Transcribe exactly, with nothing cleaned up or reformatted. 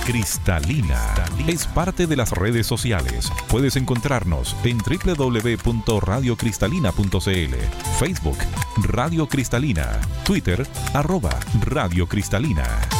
Cristalina es parte de las redes sociales. Puedes encontrarnos en doble u doble u doble u punto radio cristalina punto c l, Facebook Radio Cristalina, Twitter arroba Radio Cristalina.